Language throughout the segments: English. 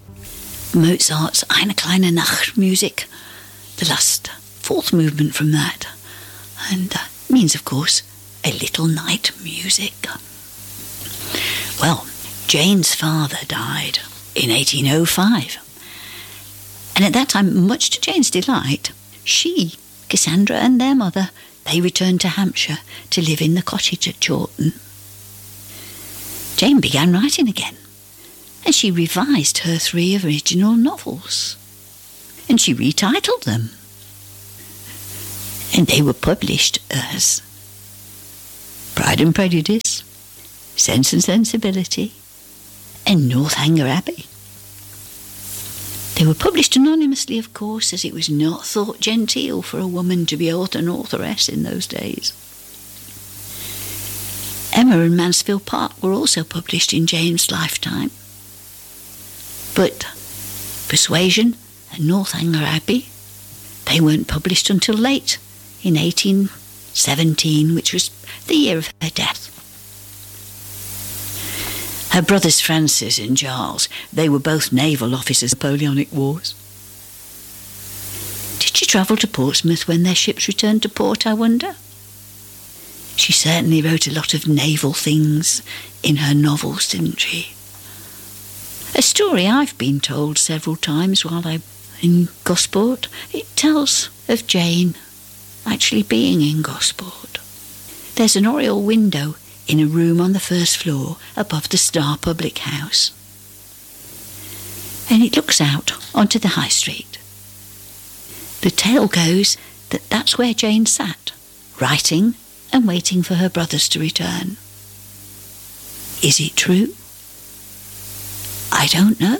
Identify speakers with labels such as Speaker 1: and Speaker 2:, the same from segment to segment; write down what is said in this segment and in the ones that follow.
Speaker 1: Mozart's Eine kleine Nachtmusik, the last fourth movement from that, and means, of course, a little night music. Well, Jane's father died in 1805, and at that time, much to Jane's delight, she, Cassandra, and their mother, they returned to Hampshire to live in the cottage at Chawton. Jane began writing again, and she revised her 3 original novels, and she retitled them, and they were published as Pride and Prejudice, Sense and Sensibility, and Northanger Abbey. They were published anonymously, of course, as it was not thought genteel for a woman to be an authoress in those days. Emma and Mansfield Park were also published in Jane's lifetime. But Persuasion and Northanger Abbey, they weren't published until late in 1817, which was the year of her death. Her brothers Francis and Charles, they were both naval officers in the Napoleonic Wars. Did she travel to Portsmouth when their ships returned to port, I wonder? She certainly wrote a lot of naval things in her novels, didn't she? A story I've been told several times while I'm in Gosport, it tells of Jane actually being in Gosport. There's an oriel window in a room on the first floor above the Star Public House, and it looks out onto the High Street. The tale goes that that's where Jane sat, writing and waiting for her brothers to return. Is it true? I don't know.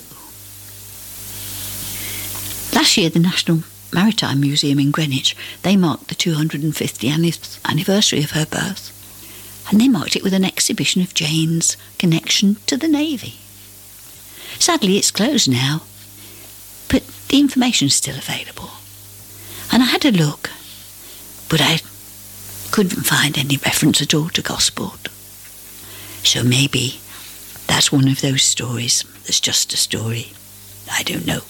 Speaker 1: Last year, the National Maritime Museum in Greenwich, they marked the 250th anniversary of her birth, and they marked it with an exhibition of Jane's connection to the Navy. Sadly, it's closed now, but the information's still available. And I had a look, but I couldn't find any reference at all to Gosport. So maybe that's one of those stories that's just a story. I don't know.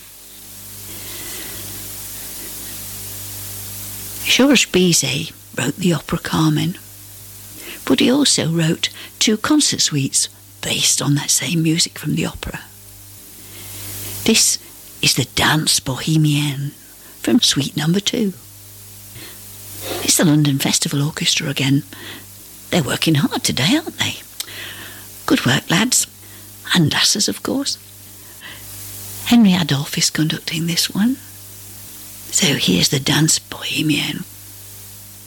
Speaker 1: Georges Bizet wrote the opera Carmen, but he also wrote 2 concert suites based on that same music from the opera. This is the Danse Bohemienne from Suite Number 2. It's the London Festival Orchestra again. They're working hard today, aren't they? Good work, lads. And lasses, of course. Henry Adolphe is conducting this one. So here's the Danse Bohemienne.